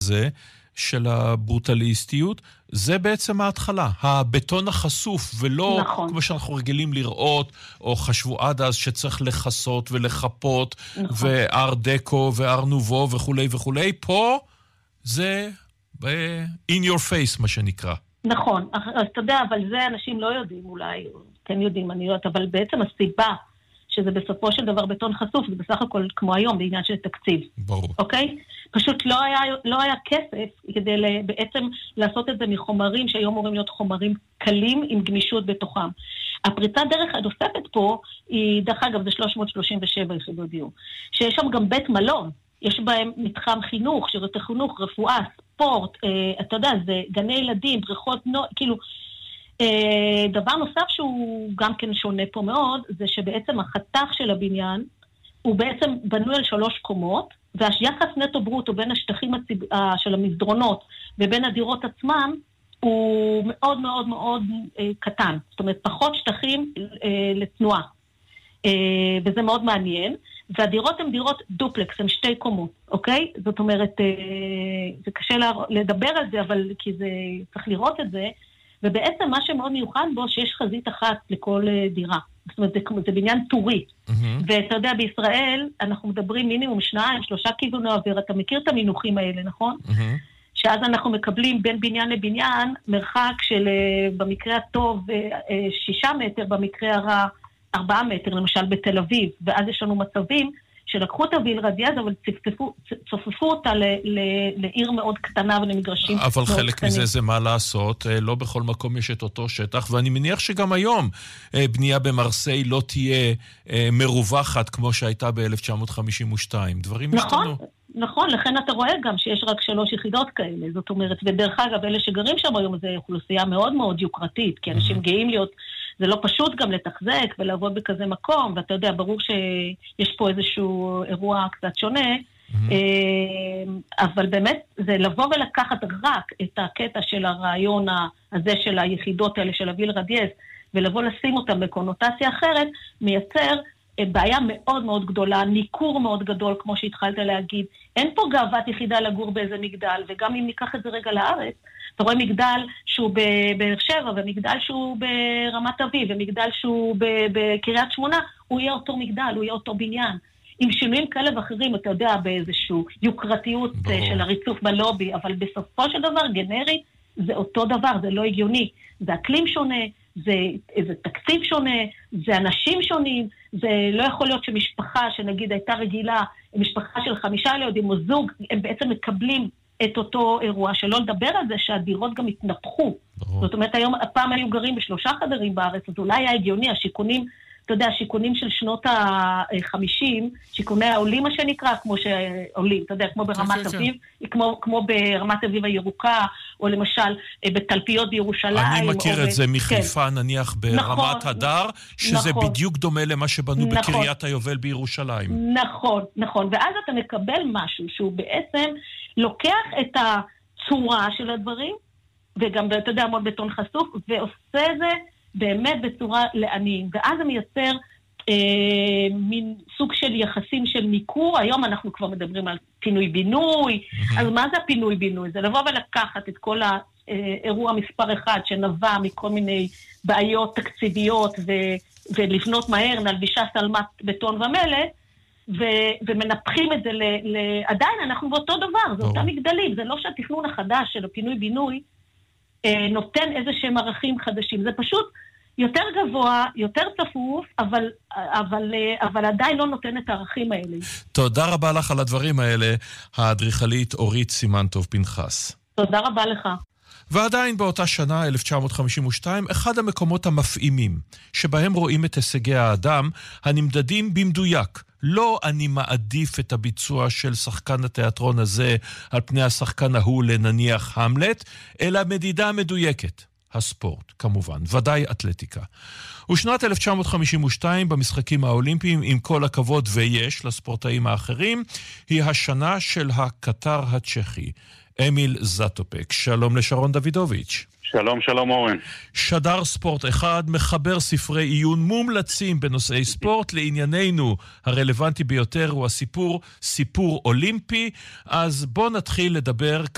הזה של הברוטליסטיות, זה בעצם ההתחלה, הבטון החשוף, ולא נכון. כמו שאנחנו רגילים לראות, או חשבו עד אז שצריך לחסות ולחפות, נכון. ואר דקו ואר נובו וכולי וכולי, פה זה in your face מה שנקרא. נכון, אז אתה יודע, אבל זה אנשים לא יודעים אולי, כן יודעים, אני יודעת, אבל בעצם הסיבה שזה בסופו של דבר בטון חשוף, זה בסך הכל כמו היום, בעניין של תקציב. ברור. אוקיי? פשוט לא היה כסף כדי בעצם לעשות את זה מחומרים שהיום אמורים להיות חומרים קלים עם גמישות בתוכם. הפריצת דרך הנוספת פה היא, דרך אגב, זה 337 יחידות דיור, שיש שם גם בית מלון, יש בהם מתחם חינוך, שירותי חינוך, רפואה, ספורט, אתה יודע, זה גני ילדים, בריכות, כאילו, דבר נוסף שהוא גם כן שונה פה מאוד, זה שבעצם החתך של הבניין, הוא בעצם בנוי על 3 קומות, והיחס נטו ברוטו בין השטחים של המסדרונות ובין הדירות עצמם, הוא מאוד מאוד מאוד קטן. זאת אומרת, פחות שטחים לתנועה. וזה מאוד מעניין. והדירות הן דירות דופלקס, הן 2 קומות, אוקיי? זאת אומרת, זה קשה לדבר על זה, אבל כי זה צריך לראות את זה. ובעצם מה שמאוד מיוחד בו, שיש חזית אחת לכל דירה. זאת אומרת, זה בניין טורי. ואתה יודע, בישראל אנחנו מדברים מינימום 2, 3 כיווני עובר. אתה מכיר את המינוחים האלה, נכון? שאז אנחנו מקבלים בין בניין לבניין מרחק של, במקרה הטוב, 6 מטר, במקרה הרע 4 מטר, למשל בתל אביב. ואז יש לנו מצבים שלקחו את הוויל רדיאז, אבל צופפו אותה לעיר מאוד קטנה ולמגרשים מאוד קטנים. אבל חלק מזה זה מה לעשות, לא בכל מקום יש את אותו שטח, ואני מניח שגם היום בנייה במרסיי לא תהיה מרווחת כמו שהייתה ב-1952. דברים השתנו. נכון, לכן אתה רואה גם שיש רק 3 יחידות כאלה, זאת אומרת, ודרך אגב, אלה שגרים שם היום זה אוכלוסייה מאוד מאוד יוקרתית, כי אנשים גאים להיות, זה לא פשוט גם לתחזק ולעבוד בכזה מקום, ואתה יודע, ברור שיש פה איזשהו אירוע קצת שונה, אבל באמת זה לבוא ולקחת רק את הקטע של הרעיון הזה של היחידות האלה של הוויל רדיאז, ולבוא לשים אותם בקונוטציה אחרת, מייצר בעיה מאוד מאוד גדולה, ניכור מאוד גדול, כמו שהתחלת להגיד. אין פה גאוות יחידה לגור באיזה מגדל, וגם אם ניקח את זה רגע לארץ, אתה רואה מגדל שהוא בבאר שבע, ומגדל שהוא ברמת אביב, ומגדל שהוא בקריית שמונה, הוא יהיה אותו מגדל, הוא יהיה אותו בניין. עם שינויים כאלה ואחרים, אתה יודע, באיזשהו יוקרתיות של הריצוף בלובי, אבל בסופו של דבר, גנרי, זה אותו דבר, זה לא הגיוני. זה אקלים שונה, זה תקציב שונה, זה אנשים שונים, זה לא יכול להיות שמשפחה שנגיד הייתה רגילה, משפחה של 5 ילדים או זוג, הם בעצם מקבלים את אותו אירוע, שלא לדבר על זה שהדירות גם התנפחו. זאת אומרת, היום, הפעם היו גרים ב3 חדרים בארץ, אז אולי היה הגיוני, השיקונים, אתה יודע, השיקונים של שנות ה-50, שיקוני העולים, מה שנקרא, כמו שעולים, אתה יודע, כמו ברמת אביב, כמו ברמת אביב הירוקה, או למשל בתלפיות בירושלים. אני מכיר את זה מחיפה, נניח ברמת הדר, שזה בדיוק דומה למה שבנו בקריית היובל בירושלים. נכון, נכון. ואז אתה מקבל משהו שהוא בעצם לוקח את הצורה של הדברים, וגם, אתה יודע, מאוד בטון חשוף, ועושה זה באמת בצורה לעניים, ואז זה מייצר מין סוג של יחסים של ניכור. היום אנחנו כבר מדברים על פינוי-בינוי, אז מה זה הפינוי-בינוי? זה לבוא ולקחת את כל האירוע מספר 1 שנבע מכל מיני בעיות תקציביות ולבנות מהר, נלבישה סלמת בטון ומלט, ומנפחים את זה עדיין אנחנו באותו דבר, זה אותם מגדלים, זה לא שהתכנון החדש של הפינוי-בינוי נותן איזה שהם ערכים חדשים, זה פשוט יותר גבוה, יותר צפוף, אבל עדיין לא נותן את הערכים האלה. תודה רבה לך על הדברים האלה, האדריכלית אורית סימן-טוב פנחס. תודה רבה לך. ועדיין באותה שנה, 1952, אחד המקומות המפעימים, שבהם רואים את הישגי האדם, הנמדדים במדויק. לא אני מעדיף את הביצוע של שחקן התיאטרון הזה על פני השחקן ההוא לנניח המלט, אלא מדידה מדויקת. הספורט, כמובן, ודאי אתלטיקה. ושנת 1952 במשחקים האולימפיים, עם כל הכבוד ויש לספורטאים האחרים, היא השנה של הקטר הצ'כי. אמיל זטופק. שלום לשרון דוידוביץ'. שלום, שלום אורן. שדר ספורט אחד, מחבר ספרי עיון מומלצים בנושאי ספורט. לענייננו הרלוונטי ביותר הוא סיפור אולימפי. אז בוא נתחיל לדבר